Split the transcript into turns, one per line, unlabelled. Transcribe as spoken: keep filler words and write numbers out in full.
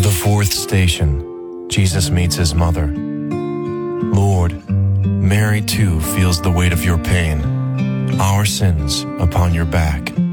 the fourth station, Jesus meets his mother. Lord, Mary too feels the weight of your pain, our sins upon your back.